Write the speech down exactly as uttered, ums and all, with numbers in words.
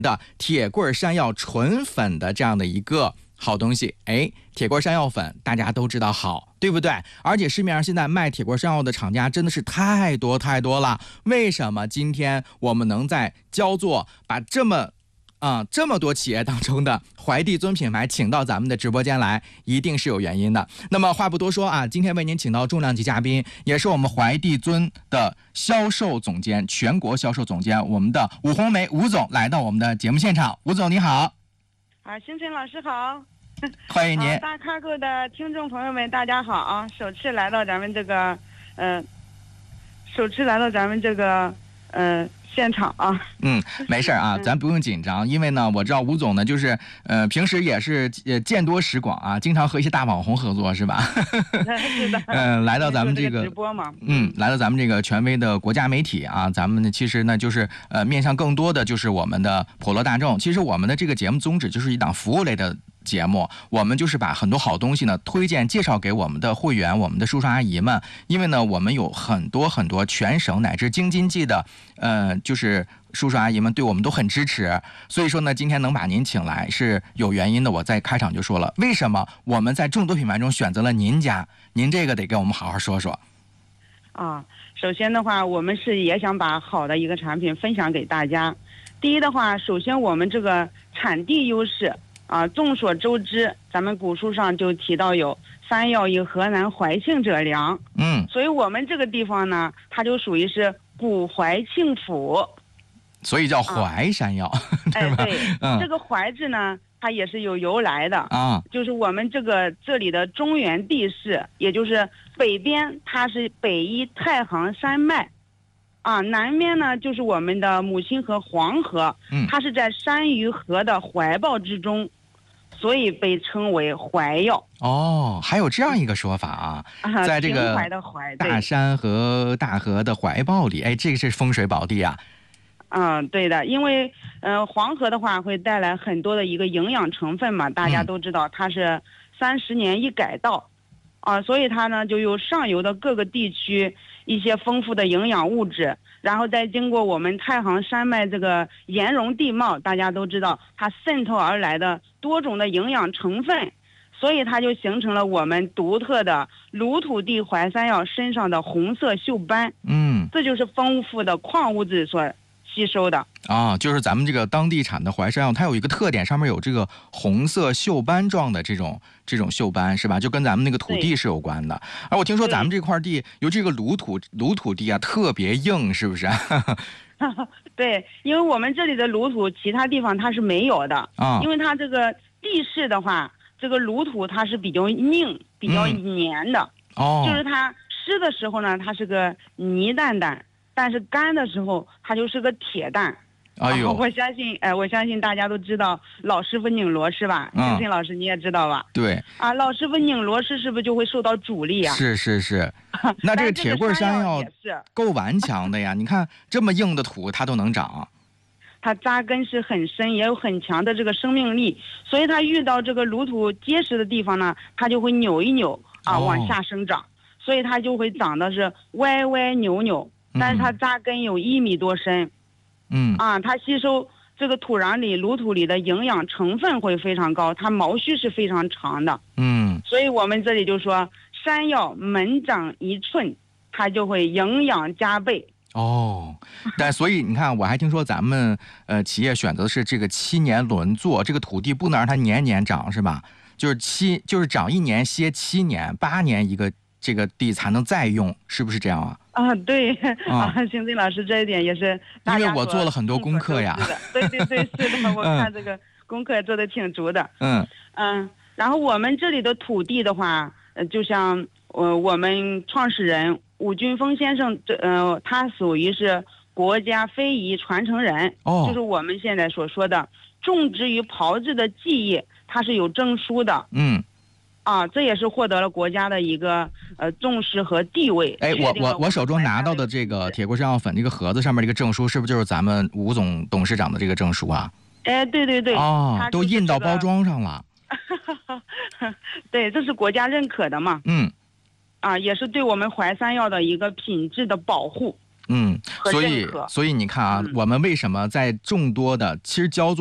的铁棍山药纯粉的这样的一个好东西。哎，铁棍山药粉大家都知道好，对不对？而且市面上现在卖铁棍山药的厂家真的是太多太多了。为什么今天我们能在焦作把这么啊、嗯，这么多企业当中的怀帝尊品牌请到咱们的直播间来，一定是有原因的。那么话不多说啊，今天为您请到重量级嘉宾，也是我们怀帝尊的销售总监、全国销售总监，我们的武红梅吴总来到我们的节目现场。吴总你好。 啊，星辰老师好。 欢迎您。 大咖购的听众朋友们大家好啊，首次来到咱们这个呃首次来到咱们这个呃现场啊。 嗯，没事啊，咱不用紧张，因为呢，我知道吴总呢，就是呃，平时也是呃见多识广啊，经常和一些大网红合作，是吧？ 是的。 嗯、呃，来到咱们这个直播嘛， 嗯，来到咱们这个权威的国家媒体啊，咱们呢其实呢就是呃面向更多的就是我们的普罗大众。其实我们的这个节目宗旨就是一档服务类的节目，我们就是把很多好东西呢推荐介绍给我们的会员、我们的叔叔阿姨们，因为呢我们有很多很多全省乃至京津冀的呃就是叔叔阿姨们对我们都很支持，所以说呢今天能把您请来是有原因的。我在开场就说了，为什么我们在众多品牌中选择了您家，您这个得给我们好好说说。 啊，首先的话，我们是也想把好的一个产品分享给大家。第一的话，首先我们这个产地优势啊，众所周知，咱们古书上就提到有山药以河南怀庆者良， 嗯， 所以我们这个地方呢，它就属于是古怀庆府， 所以叫淮山药，啊、 对吧？哎，对， 嗯， 这个淮字呢，它也是有由来的啊， 就是我们这个这里的中原地势，也就是北边它是北依太行山脉。啊，南边呢就是我们的母亲河黄河， 嗯， 它是在山与河的怀抱之中，所以被称为淮药。 哦，还有这样一个说法啊， 啊在这个大山和大河的怀抱里，哎，这个是风水宝地啊。 嗯，对的，因为呃黄河的话会带来很多的一个营养成分嘛，大家都知道它是三十年一改道，啊，所以它呢就有上游的各个地区一些丰富的营养物质，然后再经过我们太行山脉这个岩溶地貌，大家都知道它渗透而来的多种的营养成分，所以它就形成了我们独特的鲁土地淮山药身上的红色锈斑。 嗯， 这就是丰富的矿物质所吸收的啊，就是咱们这个当地产的淮山药，它有一个特点，上面有这个红色锈斑状的这种这种锈斑，是吧？就跟咱们那个土地是有关的。而我听说咱们这块地，尤其这个鲁土鲁土地啊，特别硬，是不是？ 对，因为我们这里的鲁土，其他地方它是没有的啊，因为它这个地势的话，这个鲁土它是比较硬、比较黏的， 嗯、哦， 就是它湿的时候呢，它是个泥蛋蛋。但是干的时候，它就是个铁蛋。 哎呦， 我相信，哎、呃，我相信大家都知道老师傅拧螺是吧？星星、嗯、老师你也知道吧？ 对。 啊，老师傅拧螺丝是不是就会受到阻力啊？ 是是是。那这个铁棍山药够顽强的呀！你看这么硬的土，它都能长。 它扎根是很深，也有很强的这个生命力，所以它遇到这个鲁土结实的地方呢，它就会扭一扭啊，哦、往下生长，所以它就会长得是歪歪扭扭。但是它扎根有一米多深， 嗯啊，它吸收这个土壤里、鲁土里的营养成分会非常高，它毛须是非常长的， 嗯， 所以我们这里就说山药门长一寸，它就会营养加倍。 哦，但所以你看，我还听说咱们呃企业选择的是这个七年轮作，这个土地不能让它年年长，是吧？就是七，就是长一年歇七年，八年一个这个地才能再用，是不是这样啊？ 啊，对啊，星星老师这一点也是大家， 因为我做了很多功课呀。 对对对，是的，我看这个功课做的挺足的。 嗯嗯，然后我们这里的土地的话，呃，就像呃我们创始人武军峰先生，这呃他属于是国家非遗传承人， 哦， 就是我们现在所说的种植与炮制的技艺，它是有证书的。 嗯。 啊，这也是获得了国家的一个呃重视和地位。 哎，我我我手中拿到的这个铁棍山药粉这个盒子上面这个证书，是不是就是咱们吴总董事长的这个证书啊？ 哎，对对对， 哦， 这个、 都印到包装上了。 对，这是国家认可的嘛。 嗯。 啊，也是对我们淮山药的一个品质的保护。 嗯， 和所以认可。 所以你看啊， 嗯我们为什么在众多的其实焦作